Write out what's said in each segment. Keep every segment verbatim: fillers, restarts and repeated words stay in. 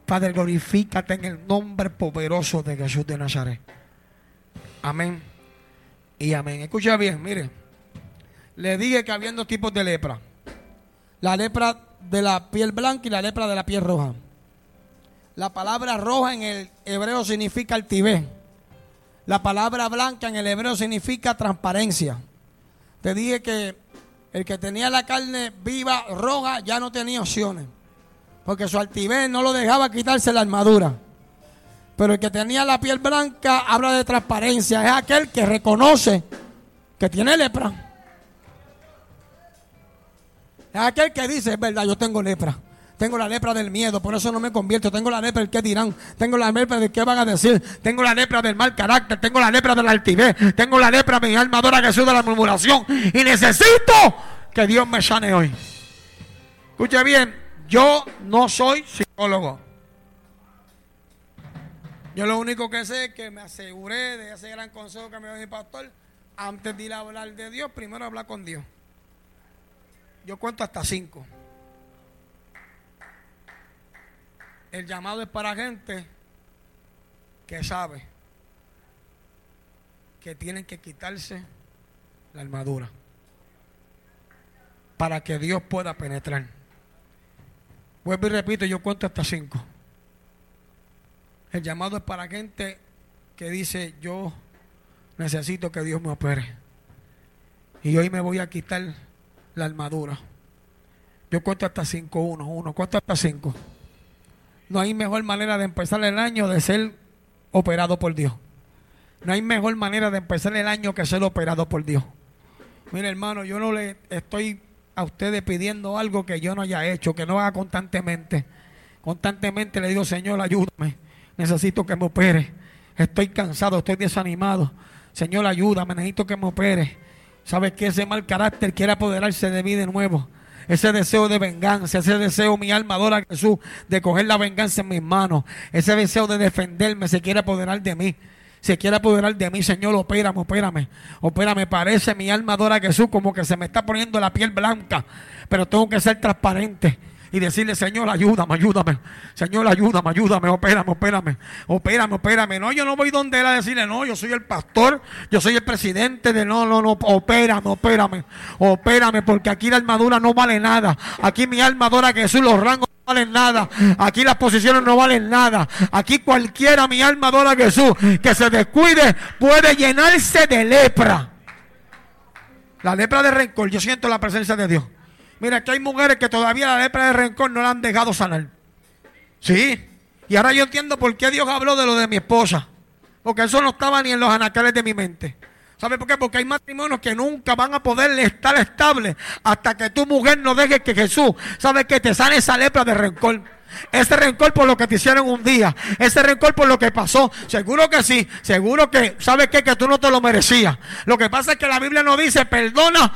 Padre, glorifícate en el nombre poderoso de Jesús de Nazaret. Amén y amén. Escucha bien, mire. Le dije que había dos tipos de lepra. La lepra de la piel blanca y la lepra de la piel roja. La palabra roja en el hebreo significa altivez. La palabra blanca en el hebreo significa transparencia. Te dije que el que tenía la carne viva roja ya no tenía opciones, porque su altivez no lo dejaba quitarse la armadura. Pero el que tenía la piel blanca habla de transparencia. Es aquel que reconoce que tiene lepra. Es aquel que dice, es verdad, yo tengo lepra. Tengo la lepra del miedo, por eso no me convierto. Tengo la lepra del qué dirán. Tengo la lepra del qué van a decir. Tengo la lepra del mal carácter. Tengo la lepra de la altivez. Tengo la lepra, mi alma adora a Jesús, de la murmuración. Y necesito que Dios me sane hoy. Escuche bien, yo no soy psicólogo. Yo lo único que sé es que me aseguré de ese gran consejo que me dio mi pastor. Antes de ir a hablar de Dios, primero hablar con Dios. Yo cuento hasta cinco. El llamado es para gente que sabe que tienen que quitarse la armadura para que Dios pueda penetrar. Vuelvo y repito, yo cuento hasta cinco. El llamado es para gente que dice, yo necesito que Dios me opere y hoy me voy a quitar la armadura. Yo cuento hasta cinco, uno, uno, cuento hasta cinco. No hay mejor manera de empezar el año de ser operado por Dios. No hay mejor manera de empezar el año que ser operado por Dios. Mire, hermano, yo no le estoy a ustedes pidiendo algo que yo no haya hecho, que no haga constantemente. Constantemente le digo, Señor, ayúdame. Necesito que me opere. Estoy cansado, estoy desanimado. Señor, ayúdame, necesito que me opere. ¿Sabes qué? Ese mal carácter quiere apoderarse de mí de nuevo. Ese deseo de venganza, ese deseo, mi alma adora a Jesús, de coger la venganza en mis manos. Ese deseo de defenderme se quiere apoderar de mí. Se quiere apoderar de mí. Señor, opérame, opérame. Opérame, parece mi alma adora a Jesús como que se me está poniendo la piel blanca. Pero tengo que ser transparente y decirle, Señor, ayúdame, ayúdame. Señor, ayúdame, ayúdame, opérame, opérame. Opérame, opérame. No, yo no voy donde él a decirle, no, yo soy el pastor, yo soy el presidente de no, no, no, opérame, opérame. Opérame, porque aquí la armadura no vale nada. Aquí mi alma adora a Jesús, los rangos no valen nada. Aquí las posiciones no valen nada. Aquí cualquiera, mi alma adora a Jesús, que se descuide, puede llenarse de lepra. La lepra de rencor, yo siento la presencia de Dios. Mira, que hay mujeres que todavía la lepra de rencor no la han dejado sanar. Sí. Y ahora yo entiendo por qué Dios habló de lo de mi esposa. Porque eso no estaba ni en los anaqueles de mi mente. ¿Sabe por qué? Porque hay matrimonios que nunca van a poder estar estables hasta que tu mujer no deje que Jesús, ¿sabe qué? Te sane esa lepra de rencor. Ese rencor por lo que te hicieron un día. Ese rencor por lo que pasó. Seguro que sí. Seguro que, ¿sabes qué? Que tú no te lo merecías. Lo que pasa es que la Biblia no dice, perdona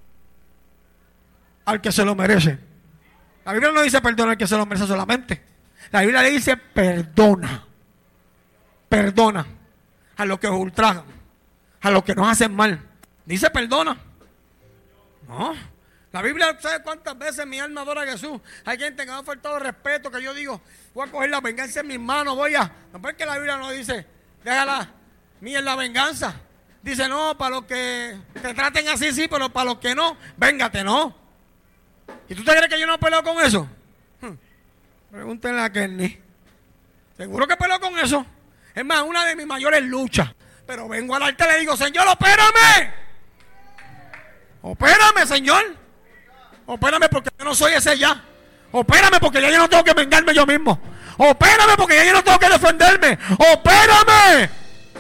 al que se lo merece. La Biblia no dice perdona al que se lo merece solamente. La Biblia le dice perdona. Perdona a los que os ultrajan, a los que nos hacen mal. Dice perdona. No. La Biblia, ¿sabe cuántas veces mi alma adora a Jesús? Hay gente que me ha faltado respeto, que yo digo, voy a coger la venganza en mis manos, voy a... No, porque la Biblia no dice, déjala, mía es la venganza. Dice, no, para los que te traten así, sí, pero para los que no, véngate, no. ¿Y tú te crees que yo no peleo con eso? Hmm. Pregúntenle a Kenny. Seguro que peleo con eso. Es más, una de mis mayores luchas. Pero vengo al altar y le digo, Señor, opérame. Opérame, Señor. Opérame porque yo no soy ese ya. Opérame porque ya yo no tengo que vengarme yo mismo. Opérame porque ya yo no tengo que defenderme. Opérame.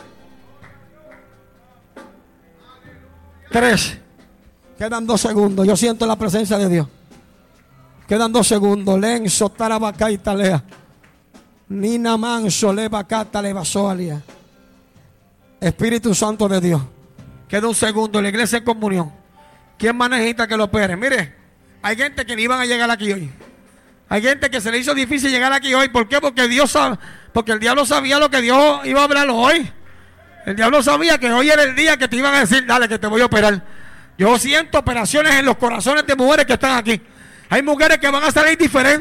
Tres. Quedan dos segundos. Yo siento la presencia de Dios. Quedan dos segundos. Len sotarabacá y talea. Nina manso levacata levasoalia. Espíritu Santo de Dios. Queda un segundo. La iglesia en comunión. ¿Quién más necesita que lo opere? Mire, hay gente que ni iban a llegar aquí hoy. Hay gente que se le hizo difícil llegar aquí hoy. ¿Por qué? Porque Dios sabe, porque el diablo sabía lo que Dios iba a hablar hoy. El diablo sabía que hoy era el día que te iban a decir, dale que te voy a operar. Yo siento operaciones en los corazones de mujeres que están aquí. Hay mujeres que van a salir diferentes.